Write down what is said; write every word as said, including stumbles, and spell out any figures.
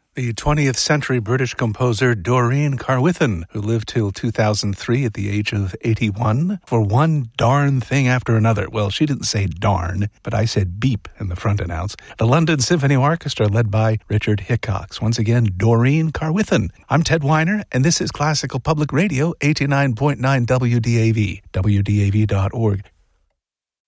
The twentieth century British composer Doreen Carwithen, who lived till two thousand three at the age of eighty-one, for one darn thing after another. Well, she didn't say darn, but I said beep in the front announce. The London Symphony Orchestra led by Richard Hickox. Once again, Doreen Carwithen. I'm Ted Weiner, and this is Classical Public Radio, eighty-nine point nine W D A V, W D A V dot org.